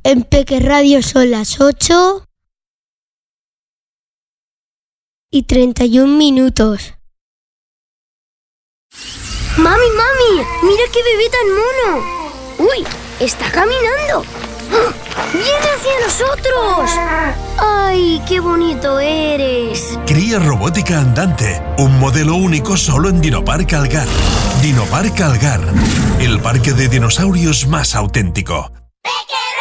En Peque Radio son las 8:31. ¡Mami! ¡Mira qué bebé tan mono! ¡Uy! ¡Está caminando! ¡Viene hacia nosotros! ¡Ay, qué bonito eres! Cría robótica andante, un modelo único solo en Dinopark Algar. Dinopark Algar, el parque de dinosaurios más auténtico.